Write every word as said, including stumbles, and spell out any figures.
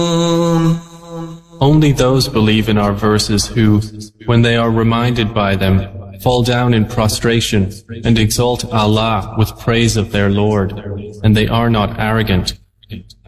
Only those believe in our verses who, when they are reminded by them, fall down in prostration and exalt Allah with praise of their Lord, and they are not arrogant.